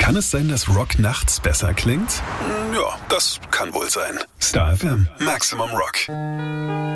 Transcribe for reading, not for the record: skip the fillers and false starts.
Kann es sein, dass Rock nachts besser klingt? Ja, das kann wohl sein. Star FM, Maximum Rock.